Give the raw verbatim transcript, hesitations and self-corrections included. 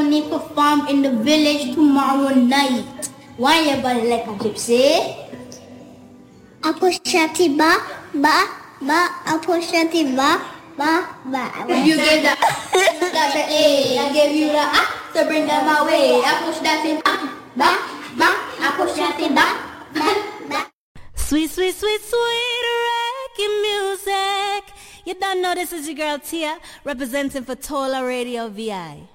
Tony perform in the village tomorrow night. Why you body like a gypsy? Apostrophe ba, ba, ba, apostrophe ba, ba, ba. You gave the that's the A. I gave you the A to bring them away. Apostrophe ba, ba, ba, apostrophe ba, ba, ba. Sweet, sweet, sweet, sweet reggae music. You don't know this is your girl Tia, representing for Tola Radio V I.